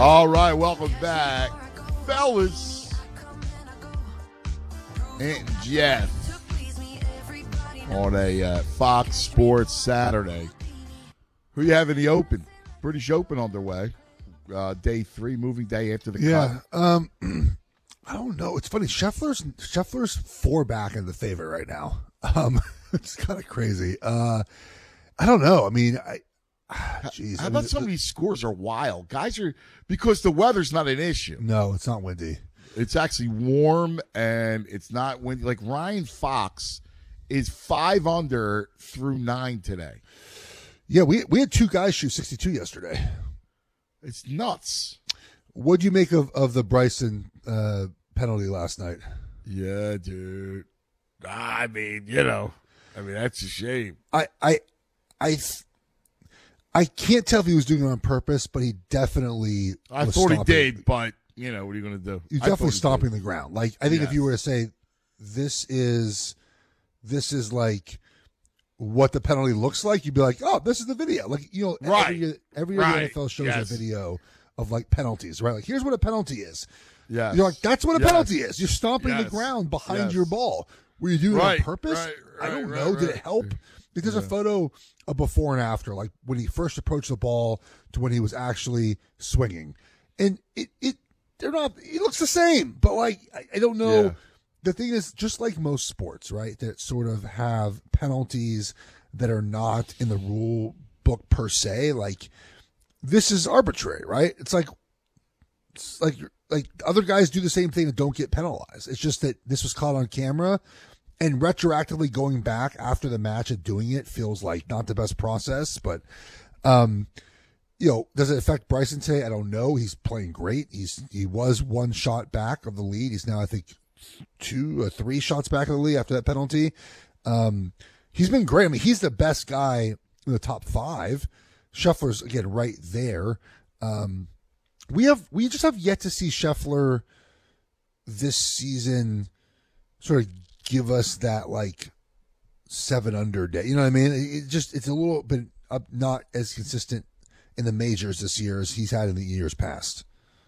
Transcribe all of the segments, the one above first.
All right, welcome back, fellas. And Jeff on a Fox Sports Saturday. Who you have in the Open? British Open on their way. Day 3, moving day after the cut. I don't know. It's funny. Scheffler's 4 back in the favorite right now. It's kind of crazy. I don't know. I mean, How about some of these scores are wild? Guys are, because the weather's not an issue. No, it's not windy. It's actually warm and it's not windy. Like Ryan Fox is 5 under through 9 today. Yeah, we had 2 guys shoot 62 yesterday. It's nuts. What'd you make of the Bryson penalty last night? Yeah, dude. I mean, that's a shame. I can't tell if he was doing it on purpose, but he definitely I thought he did, but, what are you going to do? You're definitely stomping the ground. Like, I think if you were to say, this is like what the penalty looks like, you'd be like, oh, this is the video. Like, right. Every year the NFL shows a video of, like, penalties, right? Like, here's what a penalty is. Yeah. You're like, that's what a penalty is. You're stomping the ground behind your ball. Were you doing it on purpose? I don't know. Did it help? Because there's a photo of before and after, like when he first approached the ball to when he was actually swinging. And it looks the same, but like, I don't know. Yeah. The thing is, just like most sports, right, that sort of have penalties that are not in the rule book per se, like this is arbitrary, right? It's like other guys do the same thing and don't get penalized. It's just that this was caught on camera, and retroactively going back after the match and doing it feels like not the best process. But, does it affect Bryson today? I don't know. He's playing great. He was 1 shot back of the lead. He's now, I think, 2 or 3 shots back of the lead after that penalty. He's been great. I mean, he's the best guy in the top 5. Scheffler's, again, right there. We just have yet to see Scheffler this season sort of give us that like 7 under day. You know what I mean? It's a little bit not as consistent in the majors this year as he's had in the years past.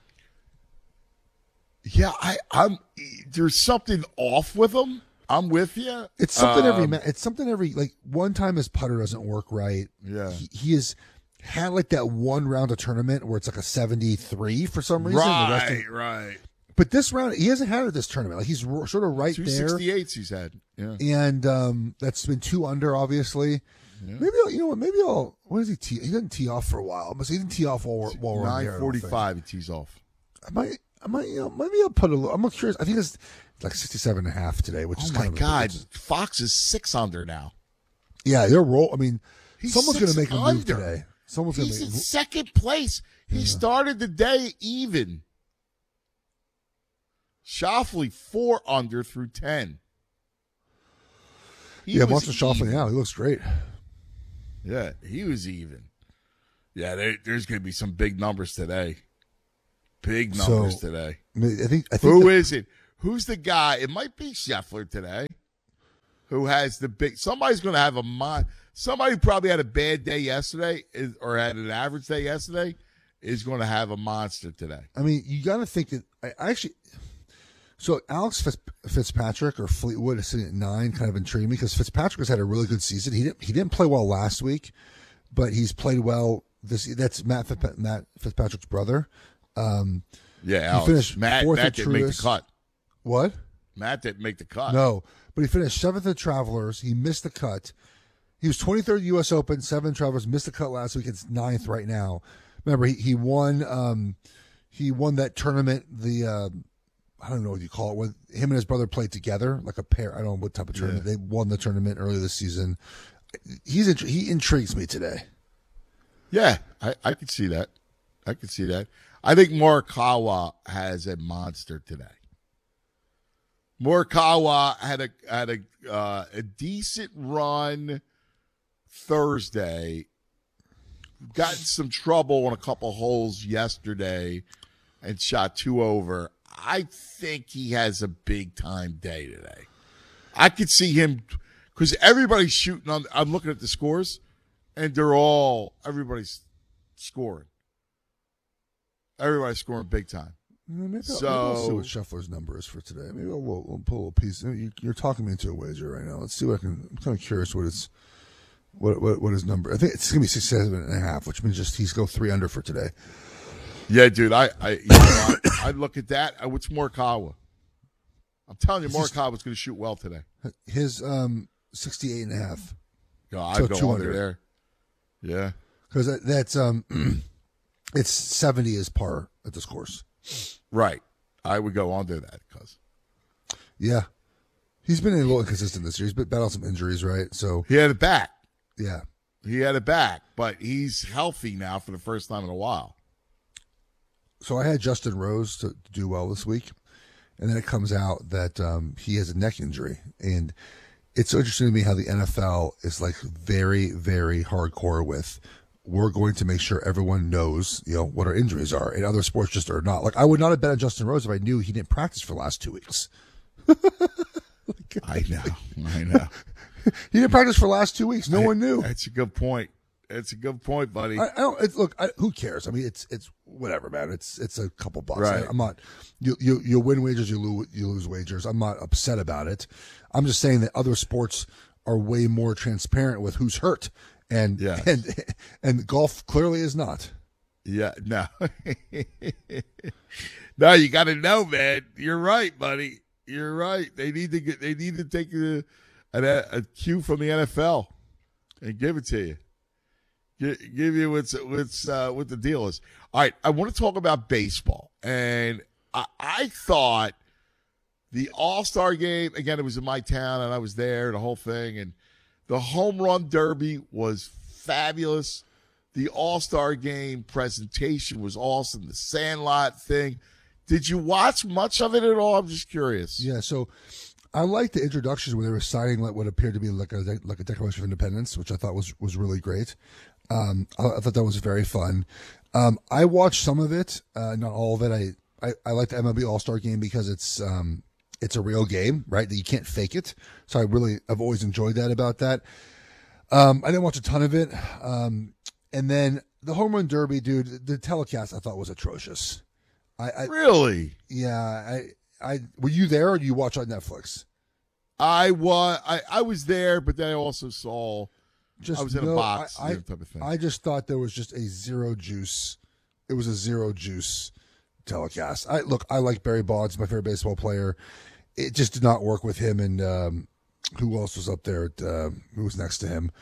Yeah, I'm. There's something off with him. I'm with you. It's something it's something every like one time his putter doesn't work right. Yeah, he has had like that one round of tournament where it's like a 73 for some reason. Right. But this round, he hasn't had it this tournament. Like he's sort of right 2 there. 268s he's had. Yeah. And that's been 2 under, obviously. Yeah. Maybe I'll, what does he tee? He doesn't tee off for a while. But he didn't tee off while we're on here. 9:45 he tees off. I might, maybe I'll put a little, I'm curious. I think it's like 67.5 today, which is kind of. Oh my God. Fox is 6 under now. Yeah, they're roll. I mean, someone's going to make a move under. today. Someone's going to make He's in second place. He started the day even. Schauffele 4 under through 10. Monster Schauffele now. He looks great. Yeah, he was even. Yeah, there's going to be some big numbers today. Big numbers today. I think Who is it? Who's the guy? It might be Scheffler today. Who has the big? Somebody's going to have somebody probably had a bad day yesterday or had an average day yesterday is going to have a monster today. I mean, you got to think that So Alex Fitzpatrick or Fleetwood is sitting at 9, kind of intrigued me because Fitzpatrick has had a really good season. He didn't play well last week, but he's played well this. That's Matt Fitzpatrick's brother. Alex. He finished Matt 4th at didn't make the Truist. cut. What? Matt didn't make the cut. No, but he finished 7th at Travelers. He missed the cut. He was 23rd U.S. Open, 7th Travelers. Missed the cut last week. It's 9th right now. Remember, he won. He won that tournament. I don't know what you call it. When him and his brother played together, like a pair. I don't know what type of tournament. They won the tournament earlier this season. He intrigues me today. Yeah, I could see that. I think Morikawa has a monster today. Morikawa had a decent run Thursday. Got in some trouble on a couple holes yesterday and shot 2 over. I think he has a big time day today. I could see him because everybody's shooting on. I'm looking at the scores, and everybody's scoring. Everybody's scoring big time. Maybe I'll see what Scheffler's number is for today. Maybe we'll pull a little piece. You're talking me into a wager right now. Let's see what I can. I'm kind of curious what his number. I think it's gonna be 67.5, which means just he's go 3 under for today. Yeah, dude. I look at that. What's Morikawa? I'm telling you, Morikawa's going to shoot well today. His 68.5. I'd go under there. Yeah, because that's it's 70 is par at this course. Right. I would go under that because. Yeah, he's been a little inconsistent this year. He's been battling some injuries, right? So he had it back. Yeah, he had it back, but he's healthy now for the first time in a while. So I had Justin Rose to do well this week, and then it comes out that he has a neck injury, and it's so interesting to me how the NFL is like very, very hardcore with. We're going to make sure everyone knows, what our injuries are, and other sports just are not. Like I would not have bet on Justin Rose if I knew he didn't practice for the last 2 weeks. I know. He didn't practice for the last 2 weeks. No one knew. That's a good point. It's a good point, buddy. I don't. Look, who cares? I mean, it's whatever, man. It's a couple bucks. Right. I'm not. You win wagers, you lose wagers. I'm not upset about it. I'm just saying that other sports are way more transparent with who's hurt, and golf clearly is not. Yeah. No. No, you got to know, man. You're right, buddy. You're right. They need to take a cue from the NFL and give it to you. Give you what the deal is. All right, I want to talk about baseball, and I thought the All-Star game, again, it was in my town, and I was there, the whole thing, and the home run derby was fabulous. The All-Star game presentation was awesome. The Sandlot thing. Did you watch much of it at all? I'm just curious. Yeah, so I liked the introductions where they were signing what appeared to be like a Declaration of Independence, which I thought was really great. I thought that was very fun. I watched some of it, not all of it. I like the MLB All-Star Game because it's a real game, right? That you can't fake it. So I've always enjoyed that about that. I didn't watch a ton of it. And then the Home Run Derby, dude, the telecast I thought was atrocious. Really? Yeah. I were you there or did you watch on Netflix? I was there, but then I also saw. I was in a box. Type of thing. I just thought there was just a zero juice. It was a zero juice telecast. I like Barry Bonds, my favorite baseball player. It just did not work with him and who else was up there? Who was next to him?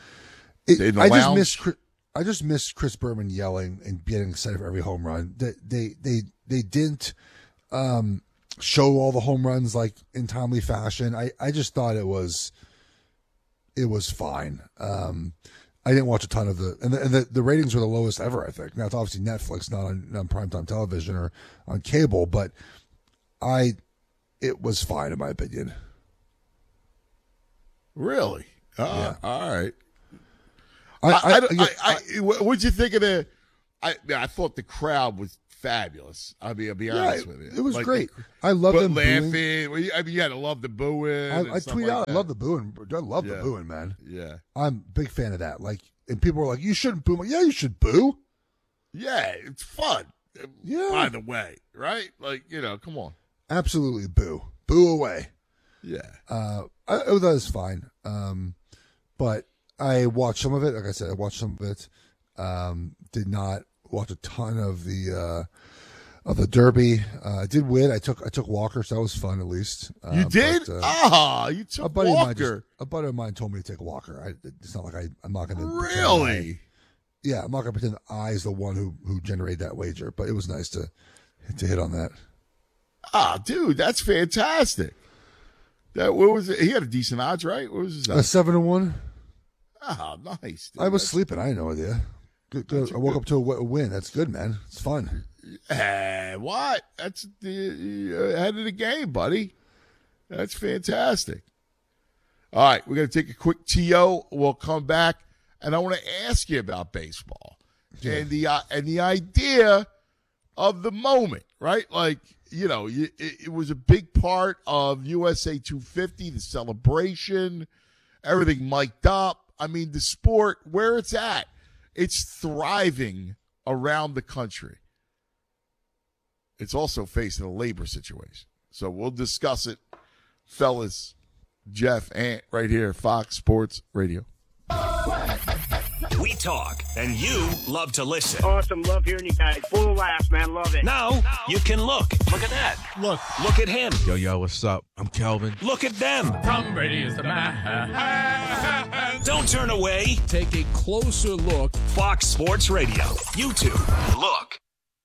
I just missed Chris Berman yelling and getting excited for every home run. They didn't show all the home runs like in timely fashion. I just thought it was fine. I didn't watch a ton of the ratings were the lowest ever, I think. Now it's obviously Netflix, not on primetime television or on cable, but it was fine in my opinion. Really? Yeah. All right. What'd you think of the? I thought the crowd was fabulous. I'll be honest with you. It was great. I love them laughing. Booing. I mean, you had to love the booing. I tweet out, I love the booing. I love the booing, man. Yeah, I'm a big fan of that. Like, and people were like, "You shouldn't boo." Like, yeah, you should boo. Yeah, it's fun. Yeah. By the way, right? Like, come on. Absolutely, boo away. Yeah. That was fine. But I watched some of it. Like I said, I watched some of it. Did not watch a ton of the Derby. I did win. I took Walker, so that was fun at least. You did? You took Walker. A buddy of mine told me to take Walker. It's not like I'm not going to. Really? Yeah, I'm not going to pretend that I is the one who generated that wager, but it was nice to hit on that. Ah, dude, that's fantastic. What was it? He had a decent odds, right? What was his odds? 7-1. Oh, nice. Dude. I was sleeping. I had no idea. Good. I woke up to a win. That's good, man. It's fun. What? That's the head of the game, buddy. That's fantastic. All right, we're going to take a quick TO. We'll come back, and I want to ask you about baseball and the idea of the moment, right? Like, it was a big part of USA 250, the celebration, everything mic'd up. I mean, the sport, where it's at, it's thriving around the country. it's also facing a labor situation. So we'll discuss it, fellas. Jeff, Ant, right here, Fox Sports Radio. We talk, and you love to listen. Awesome. Love hearing you guys. Full of laughs, man. Love it. Now you can look. Look at that. Look at him. Yo, what's up? I'm Kelvin. Look at them. Tom Brady is the man. Don't turn away. Take a closer look. Fox Sports Radio. YouTube. Look.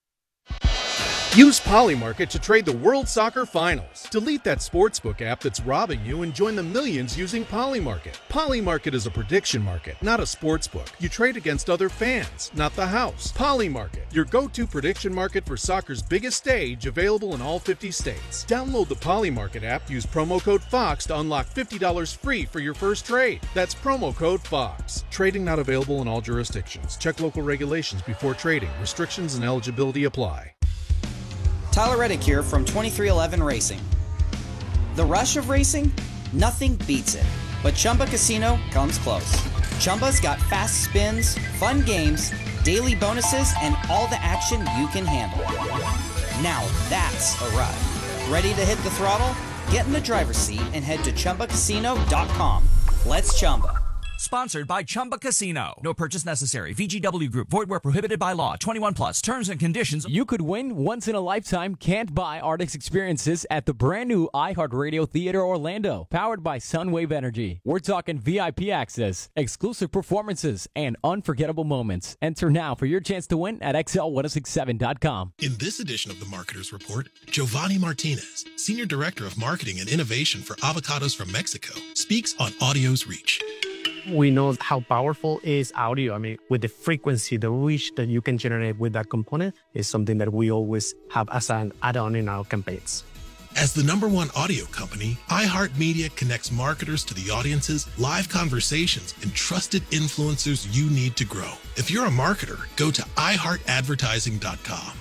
Use Polymarket to trade the World Soccer Finals. Delete that sportsbook app that's robbing you and join the millions using Polymarket. Polymarket is a prediction market, not a sportsbook. You trade against other fans, not the house. Polymarket, your go-to prediction market for soccer's biggest stage, available in all 50 states. Download the Polymarket app, use promo code FOX to unlock $50 free for your first trade. That's promo code FOX. Trading not available in all jurisdictions. Check local regulations before trading. Restrictions and eligibility apply. Tyler Reddick here from 2311 Racing. The rush of racing? Nothing beats it. But Chumba Casino comes close. Chumba's got fast spins, fun games, daily bonuses, and all the action you can handle. Now that's a ride. Ready to hit the throttle? Get in the driver's seat and head to ChumbaCasino.com. Let's Chumba. Sponsored by Chumba Casino. No purchase necessary. VGW Group. Void where prohibited by law. 21 plus. Terms and conditions. You could win once-in-a-lifetime can't-buy Artist experiences at the brand-new iHeartRadio Theater Orlando. Powered by Sunwave Energy. We're talking VIP access, exclusive performances, and unforgettable moments. Enter now for your chance to win at XL1067.com. In this edition of the Marketer's Report, Giovanni Martinez, Senior Director of Marketing and Innovation for Avocados from Mexico, speaks on audio's reach. We know how powerful is audio. I mean, with the frequency, the reach that you can generate with that component is something that we always have as an add-on in our campaigns. As the #1 audio company, iHeartMedia connects marketers to the audiences, live conversations, and trusted influencers you need to grow. If you're a marketer, go to iHeartAdvertising.com.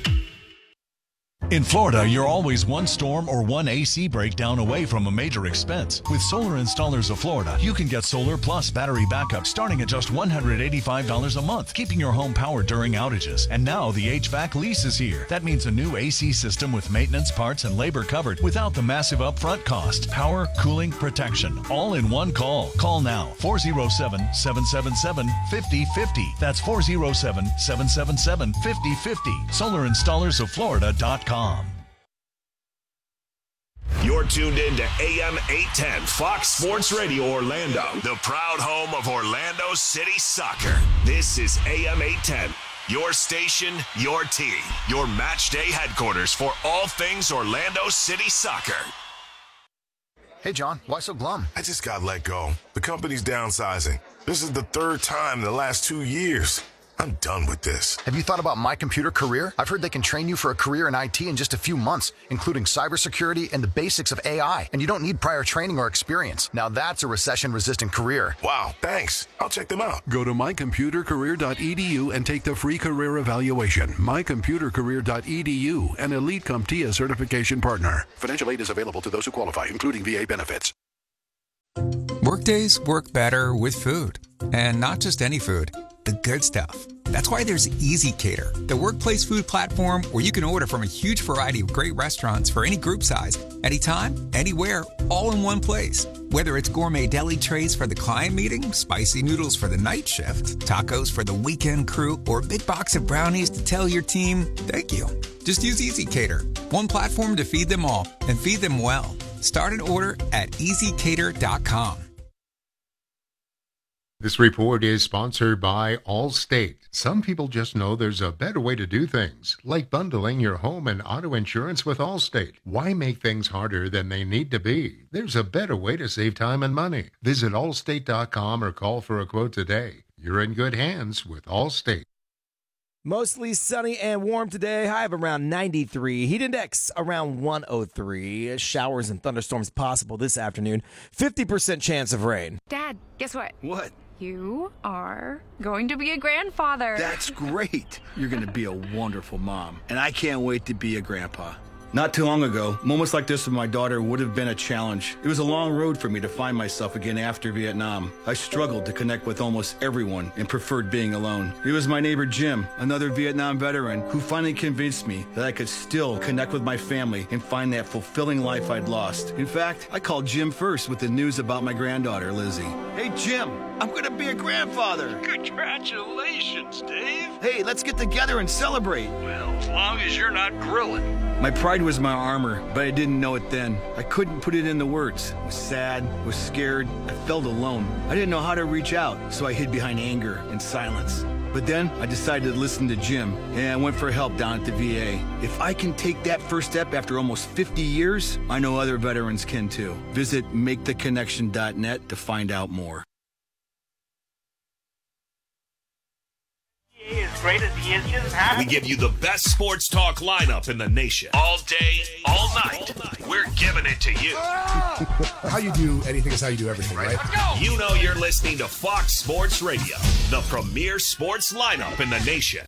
In Florida, you're always one storm or one AC breakdown away from a major expense. With Solar Installers of Florida, you can get solar plus battery backup starting at just $185 a month, keeping your home powered during outages. And now the HVAC lease is here. That means a new AC system with maintenance, parts, and labor covered without the massive upfront cost. Power, cooling, protection, all in one call. Call now, 407-777-5050. That's 407-777-5050. SolarInstallersOfFlorida.com. You're tuned in to AM 810 Fox Sports Radio Orlando, the proud home of Orlando City Soccer. This is AM 810, your station, your team, your match day headquarters for all things Orlando City Soccer. Hey, John, why so glum? I just got let go. The company's downsizing. This is the third time in the last 2 years. I'm done with this. Have you thought about My Computer Career? I've heard they can train you for a career in IT in just a few months, including cybersecurity and the basics of AI. And you don't need prior training or experience. Now that's a recession-resistant career. Wow, thanks. I'll check them out. Go to mycomputercareer.edu and take the free career evaluation. mycomputercareer.edu, an Elite CompTIA certification partner. Financial aid is available to those who qualify, including VA benefits. Workdays work better with food. And not just any food. The good stuff. That's why there's Easy Cater, the workplace food platform where you can order from a huge variety of great restaurants for any group size, anytime, anywhere, all in one place. Whether it's gourmet deli trays for the client meeting, spicy noodles for the night shift, tacos for the weekend crew, or a big box of brownies to tell your team, thank you. Just use Easy Cater, one platform to feed them all and feed them well. Start an order at easycater.com. This report is sponsored by Allstate. Some people just know there's a better way to do things, like bundling your home and auto insurance with Allstate. Why make things harder than they need to be? There's a better way to save time and money. Visit allstate.com or call for a quote today. You're in good hands with Allstate. Mostly sunny and warm today. High of around 93. Heat index around 103. Showers and thunderstorms possible this afternoon. 50% chance of rain. Dad, guess what? What? You are going to be a grandfather. That's great. You're going to be a wonderful mom. And I can't wait to be a grandpa. Not too long ago, moments like this with my daughter would have been a challenge. It was a long road for me to find myself again after Vietnam. I struggled to connect with almost everyone and preferred being alone. It was my neighbor Jim, another Vietnam veteran, who finally convinced me that I could still connect with my family and find that fulfilling life I'd lost. In fact, I called Jim first with the news about my granddaughter, Lizzie. Hey, Jim, I'm going to be a grandfather. Congratulations, Dave. Hey, let's get together and celebrate. Well, as long as you're not grilling. My pride was my armor, but I didn't know it then. I couldn't put it into words. I was sad, was scared, I felt alone. I didn't know how to reach out, so I hid behind anger and silence. But then I decided to listen to Jim, and I went for help down at the VA. If I can take that first step after almost 50 years, I know other veterans can too. Visit maketheconnection.net to find out more. As great as he is, he doesn't have We give you the best sports talk lineup in the nation. All day, all night. We're giving it to you. How you do anything is how you do everything, right? You know you're listening to Fox Sports Radio, the premier sports lineup in the nation.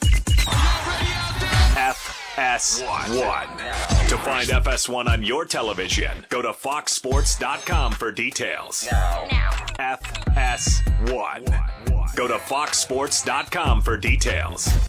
FS1. To find FS1 on your television, go to foxsports.com for details. FS1. Go to foxsports.com for details.